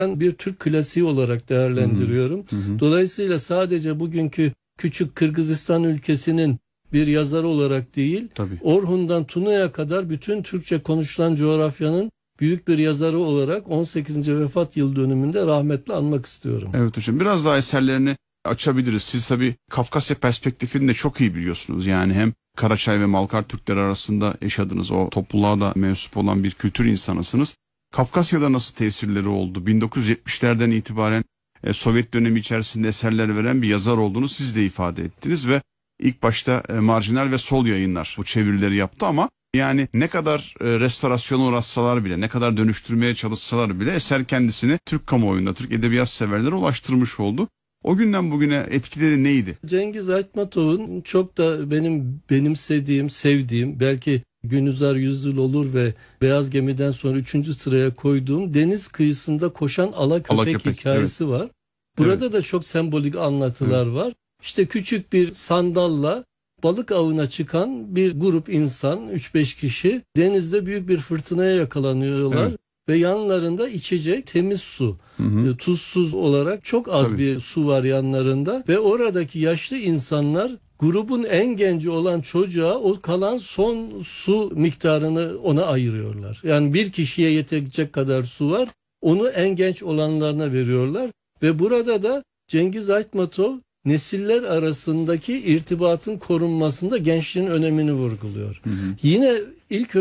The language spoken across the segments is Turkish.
ben bir Türk klasiği olarak değerlendiriyorum. Dolayısıyla sadece bugünkü küçük Kırgızistan ülkesinin bir yazarı olarak değil, Orhun'dan Tuna'ya kadar bütün Türkçe konuşulan coğrafyanın büyük bir yazarı olarak 18. vefat yıl dönümünde rahmetle anmak istiyorum. Evet hocam, biraz daha eserlerini açabiliriz. Siz tabii Kafkasya perspektifini de çok iyi biliyorsunuz. Yani hem Karaçay ve Malkar Türkleri arasında yaşadınız, o topluluğa da mensup olan bir kültür insanısınız. Kafkasya'da nasıl tesirleri oldu? 1970'lerden itibaren Sovyet dönemi içerisinde eserler veren bir yazar olduğunu siz de ifade ettiniz ve ilk başta Marjinal ve Sol Yayınlar bu çevirileri yaptı ama yani ne kadar restorasyona uğraşsalar bile, ne kadar dönüştürmeye çalışsalar bile eser kendisini Türk kamuoyunda, Türk edebiyat severlere ulaştırmış oldu. O günden bugüne etkileri neydi? Cengiz Aytmatov'un çok da benim benimsediğim, sevdiğim, belki Günüzar Yüzyıl olur ve Beyaz Gemi'den sonra 3. sıraya koyduğum Deniz Kıyısında Koşan Alaköpek hikayesi var. Burada da çok sembolik anlatılar var. İşte küçük bir sandalla balık avına çıkan bir grup insan, 3-5 kişi denizde büyük bir fırtınaya yakalanıyorlar. Ve yanlarında içecek temiz su, tuzsuz olarak çok az bir su var yanlarında. Ve oradaki yaşlı insanlar grubun en genci olan çocuğa o kalan son su miktarını ona ayırıyorlar. Yani bir kişiye yetecek kadar su var, onu en genç olanlarına veriyorlar. Ve burada da Cengiz Aytmatov nesiller arasındaki irtibatın korunmasında gençliğin önemini vurguluyor. Yine ilk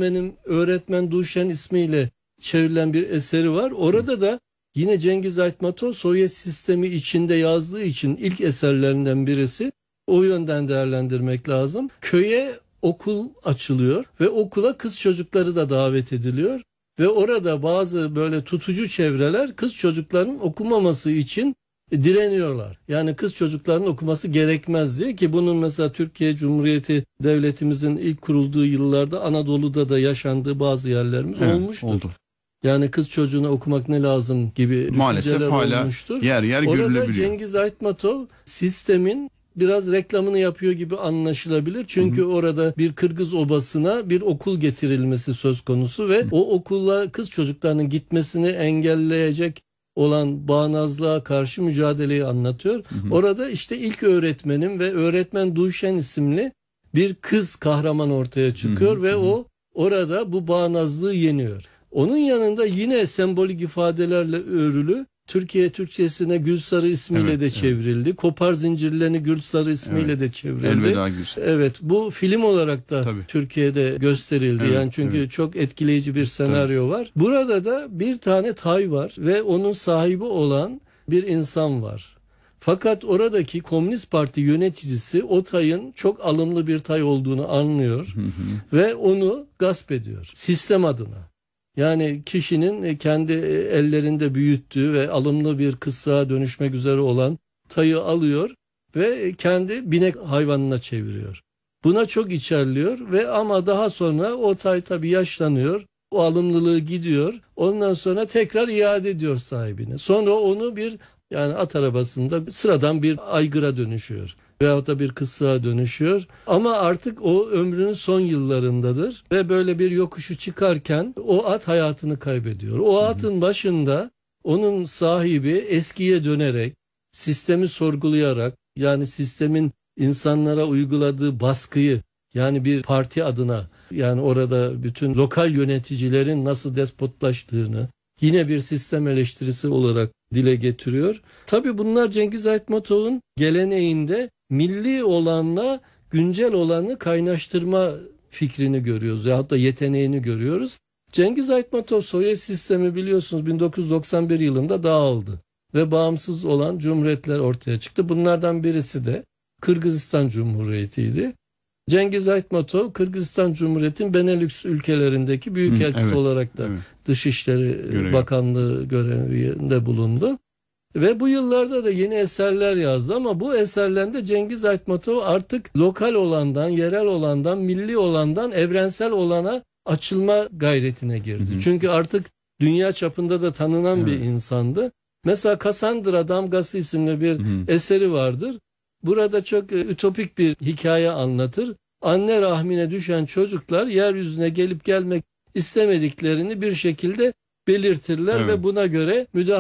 öğretmen Duşen ismiyle çevrilen bir eseri var. Orada da yine Cengiz Aytmatov Sovyet sistemi içinde yazdığı için ilk eserlerinden birisi. O yönden değerlendirmek lazım. Köye okul açılıyor ve okula kız çocukları da davet ediliyor. Ve orada bazı böyle tutucu çevreler kız çocuklarının okumaması için direniyorlar. Yani kız çocuklarının okuması gerekmez diye, ki bunun mesela Türkiye Cumhuriyeti Devletimizin ilk kurulduğu yıllarda Anadolu'da da yaşandığı bazı yerlerimiz olmuştur. Oldu. Yani kız çocuğuna okumak ne lazım gibi maalesef hala olmuştur. yer görülebiliyor. Orada Cengiz Aytmatov sistemin biraz reklamını yapıyor gibi anlaşılabilir. Çünkü orada bir Kırgız obasına bir okul getirilmesi söz konusu ve o okula kız çocuklarının gitmesini engelleyecek olan bağnazlığa karşı mücadeleyi anlatıyor. Orada işte ilk öğretmenim ve öğretmen Duşen isimli bir kız kahraman ortaya çıkıyor ve o orada bu bağnazlığı yeniyor. Onun yanında yine sembolik ifadelerle örülü Türkiye Türkçesine Gülsarı ismiyle de çevrildi. Kopar Zincirlerini Gülsarı ismiyle de çevrildi. Elveda Gülsarı. Evet, bu film olarak da Türkiye'de gösterildi. Yani çünkü çok etkileyici bir senaryo var. Burada da bir tane tay var ve onun sahibi olan bir insan var. Fakat oradaki Komünist Parti yöneticisi o tayın çok alımlı bir tay olduğunu anlıyor ve onu gasp ediyor sistem adına. Yani kişinin kendi ellerinde büyüttüğü ve alımlı bir kıssağa dönüşmek üzere olan tayı alıyor ve kendi binek hayvanına çeviriyor. Buna çok içerliyor ve ama daha sonra o tay tabii yaşlanıyor. O alımlılığı gidiyor. Ondan sonra tekrar iade ediyor sahibine. Sonra onu bir at arabasında sıradan bir aygıra dönüşüyor. Veyahut da bir kıssağa dönüşüyor. Ama artık o ömrünün son yıllarındadır. Ve böyle bir yokuşu çıkarken o at hayatını kaybediyor. O atın başında onun sahibi eskiye dönerek, sistemi sorgulayarak, yani sistemin insanlara uyguladığı baskıyı, yani bir parti adına, yani orada bütün lokal yöneticilerin nasıl despotlaştığını yine bir sistem eleştirisi olarak dile getiriyor. Tabii bunlar Cengiz Aytmatov'un geleneğinde milli olanla güncel olanı kaynaştırma fikrini görüyoruz. Yahut da yeteneğini görüyoruz. Cengiz Aytmatov Sovyet sistemi biliyorsunuz 1991 yılında dağıldı. Ve bağımsız olan cumhuriyetler ortaya çıktı. Bunlardan birisi de Kırgızistan Cumhuriyeti'ydi. Cengiz Aytmatov Kırgızistan Cumhuriyeti'nin Benelux ülkelerindeki büyükelçisi olarak da Dışişleri Bakanlığı görevinde bulundu. Ve bu yıllarda da yeni eserler yazdı ama bu eserlerinde Cengiz Aytmatov artık lokal olandan, yerel olandan, milli olandan evrensel olana açılma gayretine girdi. Çünkü artık dünya çapında da tanınan bir insandı. Mesela Cassandra Damgası isimli bir eseri vardır. Burada çok ütopik bir hikaye anlatır. Anne rahmine düşen çocuklar yeryüzüne gelip gelmek istemediklerini bir şekilde belirtirler Evet. ve buna göre müdahale